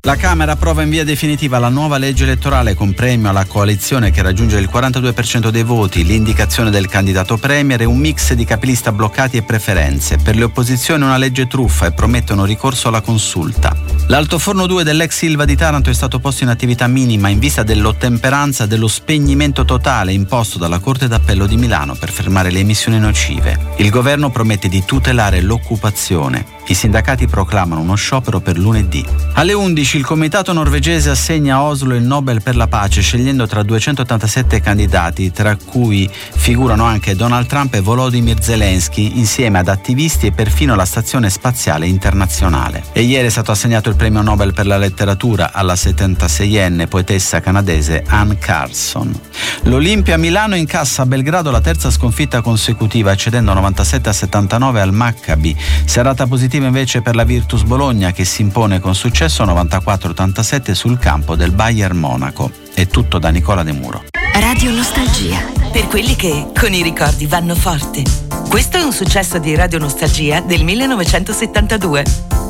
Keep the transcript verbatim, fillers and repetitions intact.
La Camera approva in via definitiva la nuova legge elettorale con premio alla coalizione che raggiunge il quarantadue per cento dei voti, l'indicazione del candidato premier e un mix di capilista bloccati e preferenze. Per le opposizioni una legge truffa e promettono ricorso alla consulta. L'altoforno due dell'ex Ilva di Taranto è stato posto in attività minima in vista dell'ottemperanza dello spegnimento totale imposto dalla Corte d'Appello di Milano per fermare le emissioni nocive. Il governo promette di tutelare l'occupazione. I sindacati proclamano uno sciopero per lunedì. Alle undici il comitato norvegese assegna a Oslo il Nobel per la pace scegliendo tra duecentottantasette candidati, tra cui figurano anche Donald Trump e Volodymyr Zelensky, insieme ad attivisti e perfino la Stazione Spaziale Internazionale. E ieri è stato assegnato il premio Nobel per la letteratura alla settantaseienne poetessa canadese Anne Carson. L'Olimpia Milano incassa a Belgrado la terza sconfitta consecutiva, cedendo novantasette a settantanove al Maccabi. Serata positiva invece per la Virtus Bologna che si impone con successo novantaquattro a ottantasette sul campo del Bayern Monaco. È tutto da Nicola De Muro. Radio Nostalgia, per quelli che con i ricordi vanno forte. Questo è un successo di Radio Nostalgia del millenovecentosettantadue.